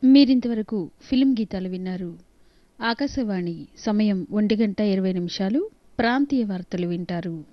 మీరింతవరకు ఫిలిం గీతాలు విన్నారు. ఆకాశవాణి సమయం 1:20 ప్రాంతీయ వార్తలు వింటారు.